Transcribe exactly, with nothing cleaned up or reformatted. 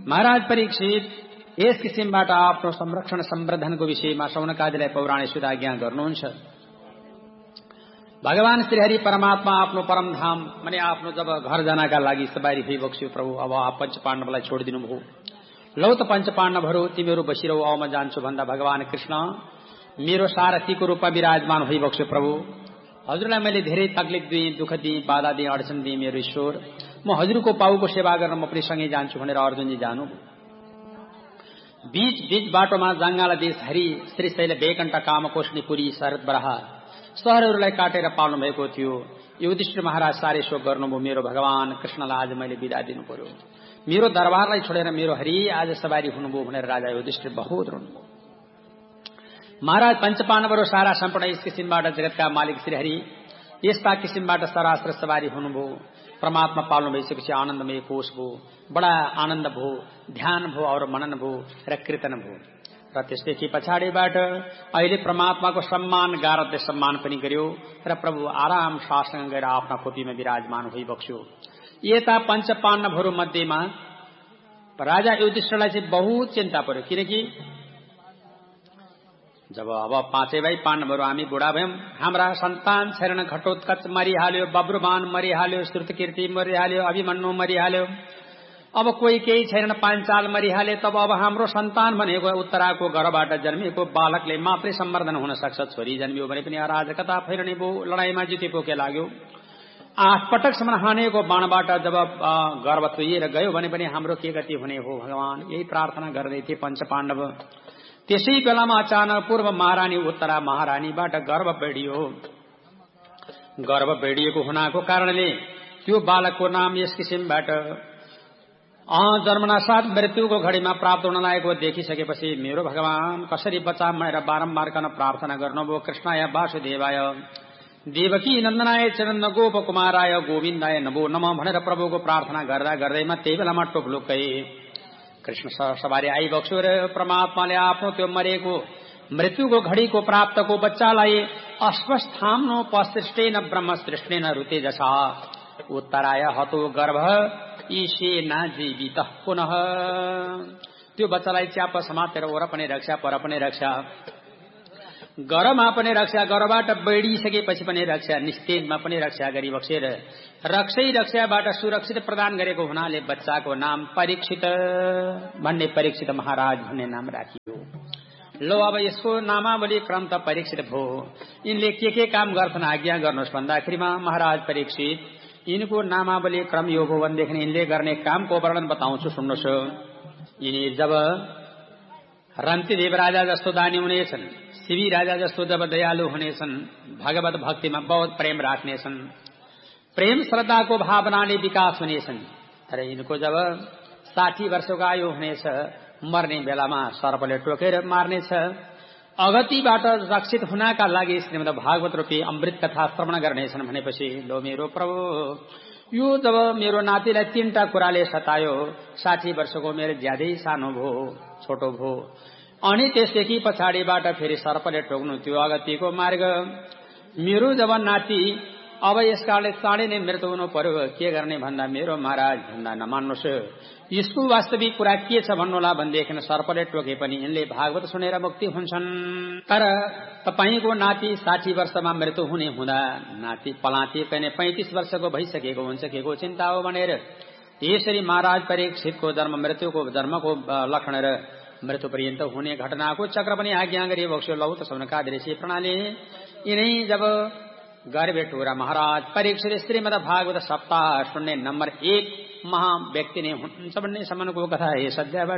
महाराज परीक्षित यस किसिमबाट आफ्नो संरक्षण सम्वर्धनको विषयमा शौनकादिलाई पौराणिक सुधाज्ञा गर्नुहुन्छ। भगवान श्रीहरि परमात्मा आफ्नो परमधाम माने आफ्नो जब घर जानका लागि सवारी भइबक्स्यो प्रभु, अब आप पञ्च पाण्डवलाई छोडिदिनु भयो। लौ त पञ्च पाण्डवहरू तिमीहरू बसिरहु, अब म जान्छु भन्दा भगवान कृष्ण मेरो सारथीको रूपमा विराजमान भइबक्स्यो प्रभु। हजुरलाई मैले धेरै तकलिफ दिएँ, दुःख दिएँ, बाधा दिएँ, अडचन दिएँ मेरो ईश्वर, म हजुरको पाउको सेवा गर्न म पनि सँगै जान्छु भनेर अर्जुनजी जानु। बीच बीच बाटोमा जंगाल देश हरि श्रीशैल बैकुण्ठ कामकोष्णी पुरी शरद बराह शहरहरूलाई काटेर पाल्नु भएको थियो। युधिष्ठिर महाराज साह्रै शोक गर्नुभयो, मेरो भगवान कृष्णलाई आज मैले विदा दिनु पर्यो, मेरो दरबारलाई छोडेर मेरो हरि आज सवारी हुनुभयो भनेर राजा युधिष्ठिर बहुत रुनुभयो। महाराज पञ्चपाण्डवहरू सारा सम्पूर्ण यस किसिमबाट जगतका मालिक श्रीहरि यस्ता किसिमबाट सरास्त्र सवारी हुनुभयो। परमात्मा पाल्नु भइसकेपछि आनन्दमय कोष भयो, बडा आनन्द भयो, ध्यान भयो और मनन भयो र कीर्तन भयो। र त्यसदेखि पछाडिबाट अहिले परमात्माको सम्मान गारतले सम्मान पनि गर्यो र प्रभु आराम शासन गरेर आफ्ना खोपीमा विराजमान भइबक्स्यो। यता पञ्च पाण्डवहरू मध्येमा राजा युधिष्ठिरलाई चाहिँ बहुत चिन्ता पर्यो, किनकि जब अब पाँचै भाइ पाण्डवहरू हामी बुढा भयौं, हाम्रा सन्तान छैन, घटोत्कच मरिहाल्यो, बब्रुवान मरिहाल्यो, श्रुतकीर्ति मरिहाल्यो, अभिमन्यु मरिहाल्यो, अब कोही केही छैन, पाञ्चाल मरिहाले, तब अब हाम्रो सन्तान भनेको उत्तराको घरबाट जन्मिएको बालकले मात्रै सम्वर्धन हुन सक्छ। छोरी जन्मियो भने पनि अराजकता फैरने भयो, लडाईँमा जितेको के लाग्यो। आठ पटकसम्म हानेको बाणबाट जब गर्भ तुइएर गयो भने पनि हाम्रो के गति हुने हो भगवान, यही प्रार्थना गर्दै थिए पञ्च पाण्डव। त्यसै बेलामा अचानक पूर्व महारानी उत्तरा महारानीबाट गर्भ बेडियो। गर्भ बेडिएको हुनाको कारणले त्यो बालकको नाम यस किसिमबाट जन्मना साथ मृत्युको घडीमा प्राप्त हुन लागेको देखिसकेपछि मेरो भगवान कसरी बचा भनेर बारम्बार गर्न प्रार्थना गर्नुभयो। कृष्णाय वासुदेवाय देवकी नन्दनाय चरण गोप कुमाराय गोविन्दाय नमो नमः भनेर प्रभुको प्रार्थना गर्दा गर्दैमा त्यही बेलामा टोप्लुकै कृष्ण सवारी आइबक्स्यो र परमात्माले आफ्नो त्यो मरेको मृत्युको घडीको प्राप्तको बच्चालाई अस्वस्थाम्नो पसृष्टेन ब्रह्म सृष्टेन रुते जसा उत्तराय हतो गर्भ ईशे न जीवित पुनः। त्यो बच्चालाई च्याप समातेर ओर पनि रक्षा पर पनि रक्षा, गरमा पनि रक्षा, गरबाट बैडिसकेपछि पनि रक्षा, निस्तेजमा पनि रक्षा गरी बक्सेर रक्षै रक्षाबाट सुरक्षित प्रदान गरेको हुनाले बच्चाको नाम परीक्षित भन्ने परीक्षित महाराज भन्ने नाम राखियो। लो अब यसको नामावली क्रम त परीक्षित भयो। यिनले के के काम गर्छन् आज्ञा गर्नुहोस् भन्दाखेरिमा महाराज परीक्षित यिनको नामावली क्रम यो हो भनेदेखि यिनले गर्ने कामको वर्णन बताउँछु, सुन्नुहोस्। यिनी जब रन्तिदेव राजा जस्तो दानी हुनेछन्, शिवी राजा जस्तो जब दयालु हुनेछन्, भगवत भक्तिमा बहुत प्रेम राख्नेछन्, प्रेम श्रद्धाको भावनाले विकास हुनेछन्। तर यिनको जब साठी वर्षको आयु हुनेछ, मर्ने बेलामा सर्पले टोकेर मार्नेछ। अगतिबाट रक्षित हुनका लागि श्रीमद् भागवत रूपी अमृत कथा श्रवण गर्नेछन् भनेपछि लो मेरो प्रभु यो जब मेरो नातिलाई तीनटा कुराले सतायो, साठी वर्षको मेरो ज्यादै सानो भो छोटो भो, अनि त्यसदेखि पछाडिबाट फेरि सर्पले टोक्नु त्यो अगतिको मार्ग। मेरो जब नाति अब यसकारणले चाँडै नै मृत्यु हुनु पर्यो, के गर्ने भन्दा मेरो महाराज भन्दा नमान्नुहोस्, यसको वास्तविक कुरा के छ भन्नुहोला भनेदेखि सर्पले टोके पनि यिनले भागवत सुनेर मुक्ति हुन्छन्। तर तपाईको नाति साठी वर्षमा मृत्यु हुने हुँदा नाति पलाती पनि पैंतीस वर्षको भइसकेको हुन्छ, के को चिन्ता हो भनेर यसरी महाराज परीक्षितको जन्म मृत्युको जन्मको लक्षण र मृत्यु पर्यन्त हुने घटनाको चक्र पनि आज्ञा गरी बक्स्यो। लौ त शौनकादि ऋषि प्रणाली यिनै जब गर्भे टोरा महाराज परीक्षित श्रीमद् भागवत सप्ताह सुन्ने नम्बर एक महा व्यक्ति नै हुनुहुन्छ भन्ने सम्मको कथा हे सद्यबाट